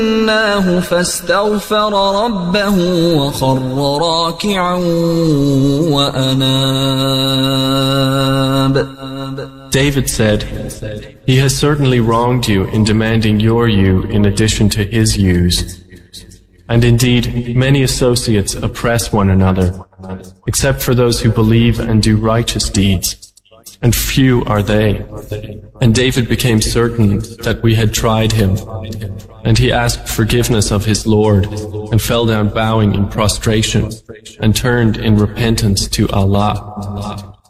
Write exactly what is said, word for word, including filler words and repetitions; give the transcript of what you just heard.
فاستغفر ربه وخر راكعا وأناب. David said, "He has certainly wronged you in demanding your you in addition to his yous. And indeed, many associates oppress one another, except for those who believe and do righteous deeds. And few are they." And David became certain that we had tried him. And he asked forgiveness of his Lord, and fell down bowing in prostration, and turned in repentance to Allah.